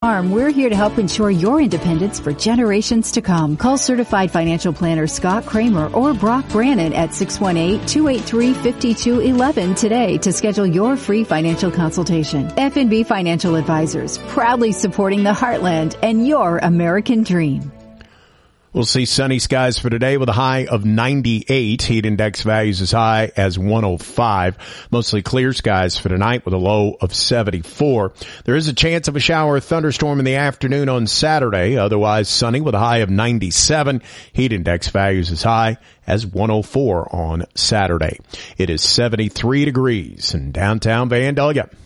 We're here to help ensure your independence for generations to come. Call certified financial planner Scott Kramer or Brock Brannon at 618-283-5211 today to schedule your free financial consultation. F&B Financial Advisors, proudly supporting the heartland and your American dream. We'll see sunny skies for today with a high of 98. Heat index values as high as 105. Mostly clear skies for tonight with a low of 74. There is a chance of a shower or thunderstorm in the afternoon on Saturday. Otherwise sunny with a high of 97. Heat index values as high as 104 on Saturday. It is 73 degrees in downtown Vandalia.